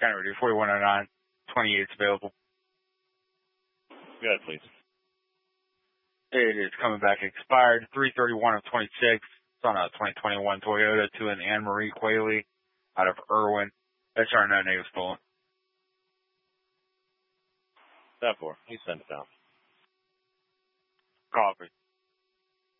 County Radio 4109, 28's available. Go ahead, please. It is coming back expired 3/31 of 26. It's on a 2021 Toyota to an Anne Marie Quayle out of Irwin. SR no negative stolen. 10-4. He sent it down. Copy.